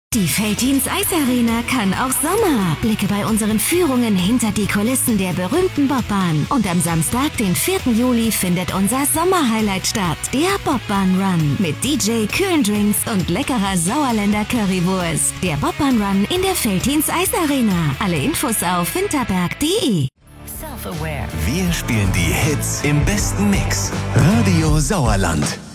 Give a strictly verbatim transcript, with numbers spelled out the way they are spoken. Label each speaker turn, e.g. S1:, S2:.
S1: Die Veltins Eisarena kann auch Sommer. Blicke bei unseren Führungen hinter die Kulissen der berühmten Bobbahn. Und am Samstag, den vierten Juli, findet unser Sommerhighlight statt. Der Bobbahn Run. Mit D J, kühlen Drinks und leckerer Sauerländer Currywurst. Der Bobbahn Run in der Veltins Eisarena. Alle Infos auf winterberg punkt de.
S2: Wir spielen die Hits im besten Mix. Radio Sauerland.